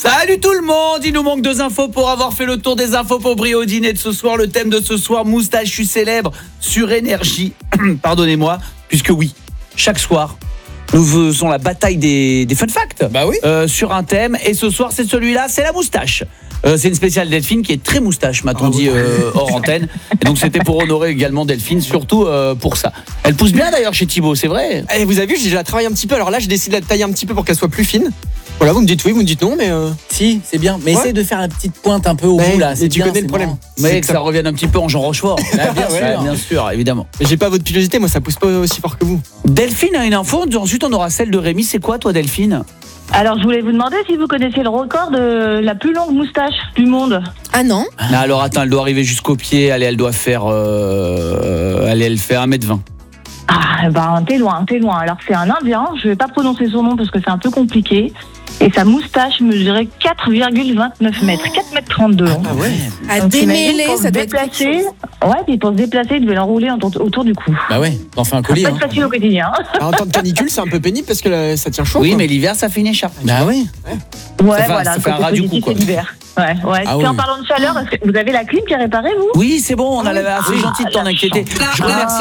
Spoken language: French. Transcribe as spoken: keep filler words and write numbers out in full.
Salut tout le monde, il nous manque deux infos pour avoir fait le tour des infos pour briller au dîner de ce soir. Le thème de ce soir, moustachu célèbre sur Énergie. Pardonnez-moi, puisque oui, chaque soir, nous faisons la bataille des, des fun facts. Bah oui. Euh, sur un thème, et ce soir c'est celui-là, c'est la moustache. Euh, c'est une spéciale Delphine qui est très moustache, m'a-t-on Oh, dit euh, hors antenne. Et donc c'était pour honorer également Delphine, surtout euh, pour ça. Elle pousse bien d'ailleurs chez Thibaut, c'est vrai. Et vous avez vu, j'ai déjà travaillé un petit peu. Alors là, j'ai décidé de la tailler un petit peu pour qu'elle soit plus fine. Voilà, vous me dites oui, vous me dites non, mais euh... Si, c'est bien. Mais Ouais. essaye de faire la petite pointe un peu au Ouais, bout là. mais C'est tu bien, connais c'est le problème. marrant. Mais que ça revienne un petit peu en Jean Rochefort. Là, bien sûr. Ouais, bien sûr, évidemment. j'ai pas votre pilosité, moi ça pousse pas aussi fort que vous. Delphine a une info, ensuite on aura celle de Rémi. C'est quoi toi Delphine? Alors, je voulais vous demander si vous connaissez le record de la plus longue moustache du monde. Ah non. Ah, alors attends, elle doit arriver jusqu'au pied. Allez, elle doit faire euh, allez, elle fait un mètre vingt. Ah, ben, t'es loin, t'es loin. Alors, c'est un Indien, je vais pas prononcer son nom parce que c'est un peu compliqué. Et sa moustache mesurait quatre virgule vingt-neuf mètres, quatre mètres trente-deux. Ah ouais. À Donc, démêler, t'imagines, pour ça se doit être quelque déplacer, chose. ouais, puis pour se déplacer, il devait l'enrouler autour, autour du cou. Bah ouais, t'en fais un collier. Pas Hein. de facile au quotidien. Alors, en temps de canicule, c'est un peu pénible parce que là, ça tient chaud. Oui, quoi. mais l'hiver ça fait une écharpe. Bah ouais. Ouais, Ça fait un- voilà. ça fait un côté ras du positif, cou, quoi. c'est l'hiver. Ouais, ouais. Ah Puis en oui. parlant de chaleur, est-ce que vous avez la clim qui est réparée, vous? Oui, c'est bon, on a la- c'est Ah, gentil de t'en la inquiéter. chance. Je remercie